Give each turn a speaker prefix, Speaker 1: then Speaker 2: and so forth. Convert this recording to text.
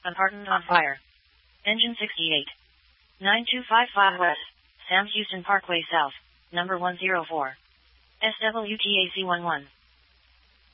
Speaker 1: Compartment on fire. Engine 68. 9255 West. Sam Houston Parkway South. Number 104. SWTAC 11.